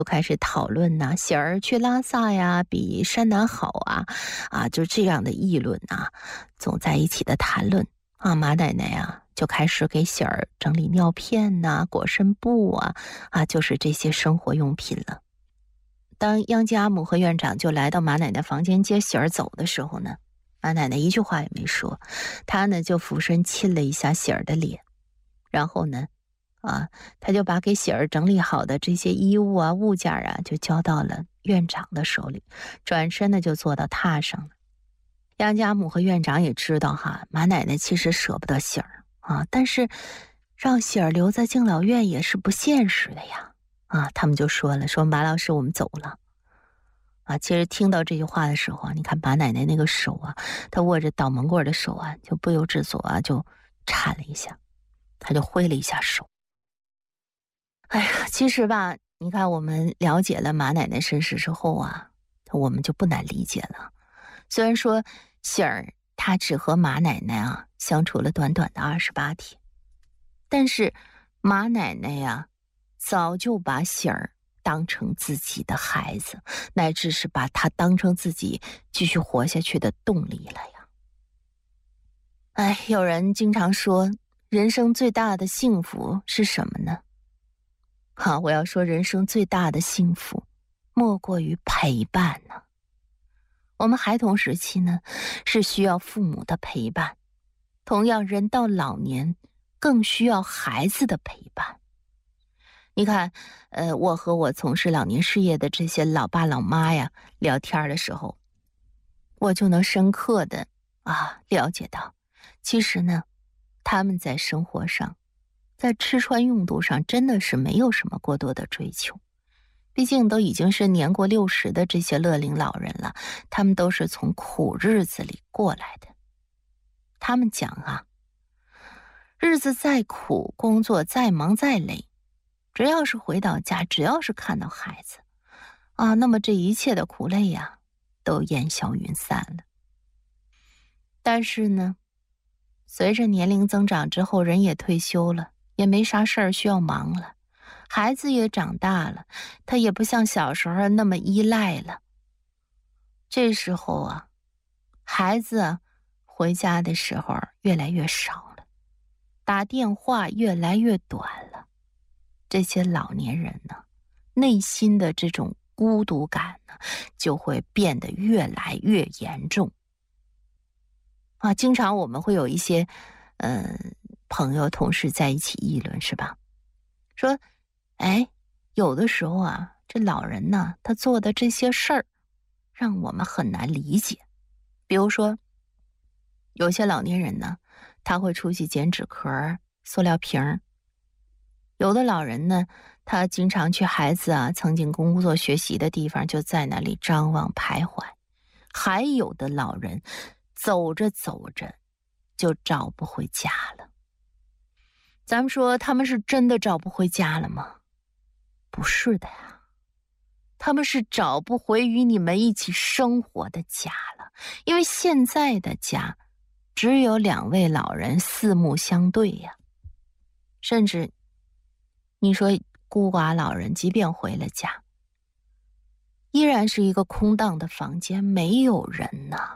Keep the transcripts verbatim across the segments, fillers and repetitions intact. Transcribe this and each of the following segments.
就开始讨论呐、喜儿去拉萨呀，比山南好啊，啊，就这样的议论呐、总在一起的谈论啊。马奶奶呀，就开始给喜儿整理尿片呐、裹身布啊，啊，就是这些生活用品了。当央吉阿姆和院长就来到马奶奶房间接喜儿走的时候呢，马奶奶一句话也没说，她呢就俯身亲了一下喜儿的脸，然后呢。啊，他就把给喜儿整理好的这些衣物啊、物件啊，就交到了院长的手里，转身呢就坐到榻上了。杨家母和院长也知道哈，马奶奶其实舍不得喜儿啊，但是让喜儿留在敬老院也是不现实的呀。啊，他们就说了，说马老师我们走了。啊，其实听到这句话的时候啊，你看马奶奶那个手啊，她握着捣门棍的手啊，就不由自主啊就颤了一下，她就挥了一下手。哎呀，其实吧，你看我们了解了马奶奶身世之后啊，我们就不难理解了。虽然说喜儿她只和马奶奶啊相处了短短的二十八天，但是马奶奶呀、啊，早就把喜儿当成自己的孩子，乃至是把她当成自己继续活下去的动力了呀。哎，有人经常说，人生最大的幸福是什么呢？好，我要说人生最大的幸福莫过于陪伴呢。我们孩童时期呢是需要父母的陪伴，同样人到老年更需要孩子的陪伴。你看呃，我和我从事老年事业的这些老爸老妈呀聊天的时候，我就能深刻的啊了解到，其实呢他们在生活上在吃穿用度上真的是没有什么过多的追求，毕竟都已经是年过六十的这些乐龄老人了，他们都是从苦日子里过来的。他们讲啊，日子再苦，工作再忙再累，只要是回到家，只要是看到孩子啊，那么这一切的苦累呀、啊，都烟消云散了。但是呢，随着年龄增长之后，人也退休了，也没啥事儿需要忙了，孩子也长大了，他也不像小时候那么依赖了。这时候啊，孩子啊回家的时候越来越少了，打电话越来越短了。这些老年人呢，内心的这种孤独感呢，就会变得越来越严重。啊，经常我们会有一些嗯、呃、朋友同事在一起议论，是吧？说哎，有的时候啊，这老人呢他做的这些事儿让我们很难理解。比如说有些老年人呢，他会出去捡纸壳、塑料瓶，有的老人呢，他经常去孩子啊曾经工作学习的地方，就在那里张望徘徊。还有的老人走着走着就找不回家了。咱们说他们是真的找不回家了吗？不是的呀，他们是找不回与你们一起生活的家了。因为现在的家只有两位老人四目相对呀，甚至你说孤寡老人即便回了家，依然是一个空荡的房间，没有人呐。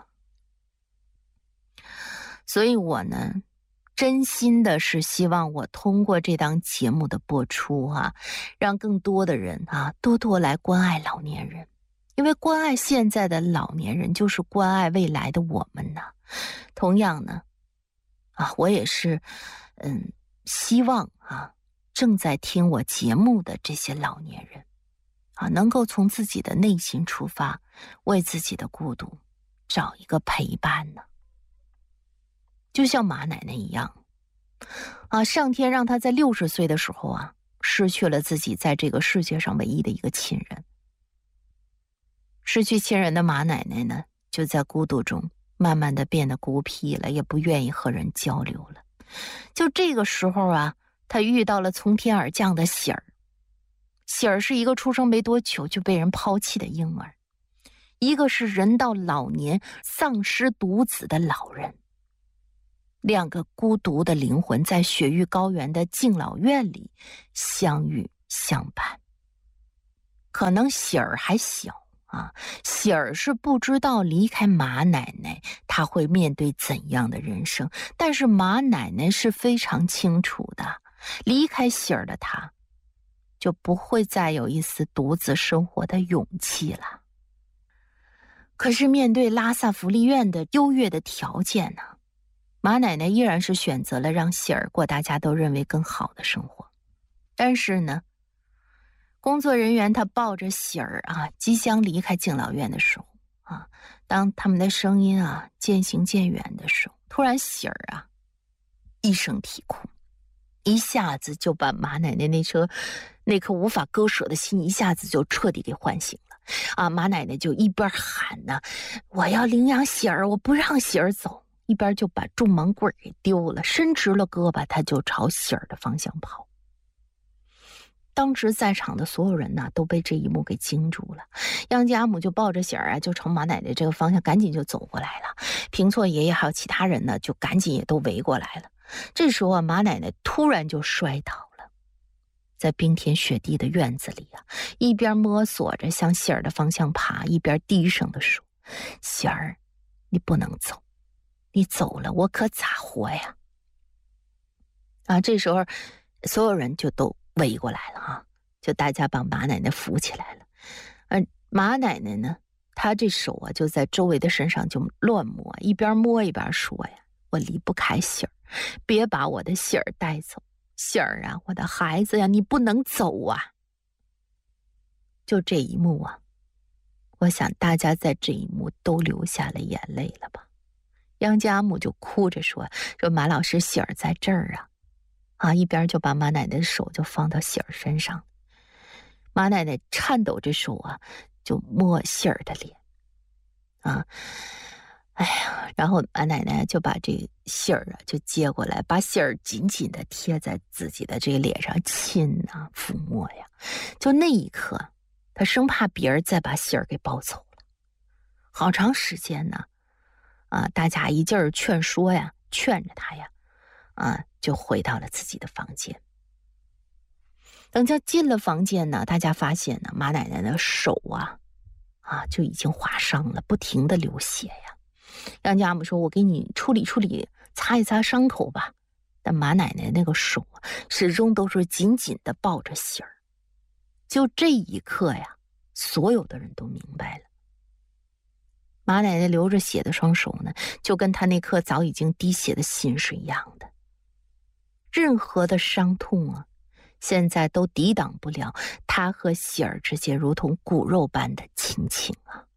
所以我呢真心的是希望我通过这档节目的播出啊，让更多的人啊多多来关爱老年人。因为关爱现在的老年人就是关爱未来的我们呢。同样呢啊，我也是嗯希望啊正在听我节目的这些老年人啊，能够从自己的内心出发，为自己的孤独找一个陪伴呢。就像马奶奶一样啊，上天让她在六十岁的时候啊，失去了自己在这个世界上唯一的一个亲人。失去亲人的马奶奶呢，就在孤独中慢慢的变得孤僻了，也不愿意和人交流了。就这个时候啊，她遇到了从天而降的喜儿。喜儿是一个出生没多久就被人抛弃的婴儿，一个是人到老年丧失独子的老人。两个孤独的灵魂在雪域高原的敬老院里相遇相伴。 可能喜儿还小啊，喜儿是不知道离开马奶奶他会面对怎样的人生，但是马奶奶是非常清楚的，离开喜儿的他就不会再有一丝独自生活的勇气了。可是面对拉萨福利院的优越的条件呢，马奶奶依然是选择了让喜儿过大家都认为更好的生活。但是呢，工作人员他抱着喜儿啊，即将离开敬老院的时候啊，当他们的声音啊渐行渐远的时候，突然喜儿啊一声啼哭，一下子就把马奶奶那颗那颗无法割舍的心一下子就彻底给唤醒了啊！马奶奶就一边喊呢，我要领养喜儿，我不让喜儿走，一边就把重芒棍给丢了，伸直了胳膊，他就朝喜儿的方向跑。当时在场的所有人呢，都被这一幕给惊住了。杨家母就抱着喜儿啊，就朝马奶奶这个方向赶紧就走过来了。平错爷爷还有其他人呢，就赶紧也都围过来了。这时候啊，马奶奶突然就摔倒了，在冰天雪地的院子里啊，一边摸索着向喜儿的方向爬，一边低声的说：“喜儿，你不能走，你走了我可咋活呀？”啊，这时候所有人就都围过来了啊，就大家把马奶奶扶起来了。呃，马奶奶呢，她这手啊就在周围的身上就乱摸，一边摸一边说呀：“我离不开喜儿，别把我的喜儿带走，喜儿啊，我的孩子呀，你不能走啊！”就这一幕啊，我想大家在这一幕都流下了眼泪了吧？杨家母就哭着说：“说马老师，喜儿在这儿啊。”啊，一边就把马奶奶的手就放到喜儿身上，马奶奶颤抖着手啊，就摸喜儿的脸，啊，哎呀，然后马奶奶就把这喜儿啊就接过来，把喜儿紧紧的贴在自己的这个脸上亲啊抚摸呀，就那一刻，她生怕别人再把喜儿给抱走了。好长时间呢，啊，大家一劲儿劝说呀，劝着她呀。啊，就回到了自己的房间。等就进了房间呢，大家发现呢，马奶奶的手啊，啊就已经划伤了，不停的流血呀。杨家母说：“我给你处理处理，擦一擦伤口吧。”但马奶奶那个手啊，始终都是紧紧的抱着喜儿。就这一刻呀，所有的人都明白了。马奶奶流着血的双手呢，就跟她那颗早已经滴血的心是一样的。任何的伤痛啊，现在都抵挡不了他和喜儿之间如同骨肉般的亲情啊。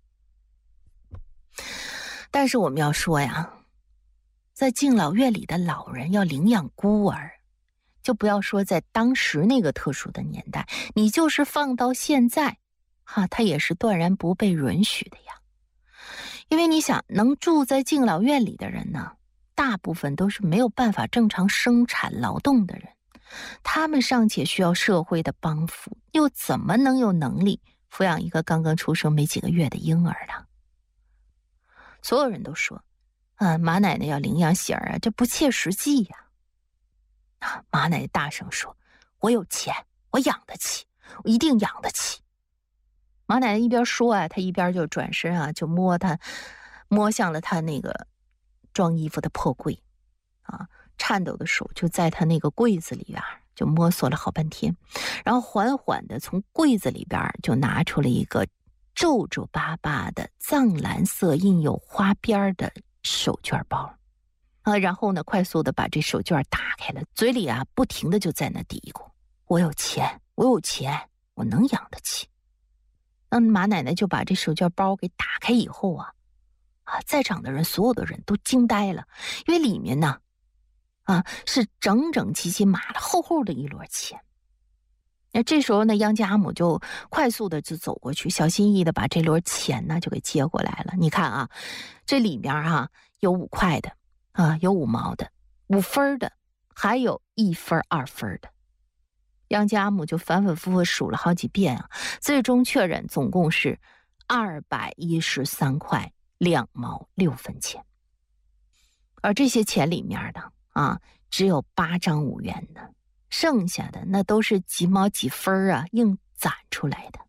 但是我们要说呀，在敬老院里的老人要领养孤儿，就不要说在当时那个特殊的年代，你就是放到现在哈、啊，他也是断然不被允许的呀。因为你想，能住在敬老院里的人呢，大部分都是没有办法正常生产劳动的人，他们尚且需要社会的帮扶，又怎么能有能力抚养一个刚刚出生没几个月的婴儿呢？所有人都说啊，马奶奶要领养喜儿啊，这不切实际呀。啊，马奶奶大声说：“我有钱，我养得起，我一定养得起。”马奶奶一边说啊，她一边就转身啊，就摸她，摸向了她那个装衣服的破柜，啊，颤抖的手就在她那个柜子里边就摸索了好半天，然后缓缓的从柜子里边就拿出了一个皱皱巴巴的藏蓝色印有花边的手绢包，啊，然后呢，快速的把这手绢打开了，嘴里啊不停的就在那嘀咕：“我有钱，我有钱，我能养得起。”那马奶奶就把这手绢包给打开以后啊，啊，在场的人所有的人都惊呆了，因为里面呢，啊，是整整齐齐码了厚厚的一摞钱。那这时候呢，杨家母就快速的就走过去，小心翼翼的把这摞钱呢就给接过来了。你看啊，这里面啊有五块的，啊有五毛的，五分的，还有一分二分的。杨家母就反反复复数了好几遍啊，最终确认总共是二百一十三块两毛六分钱。而这些钱里面的啊，只有八张五元的，剩下的那都是几毛几分啊硬攒出来的。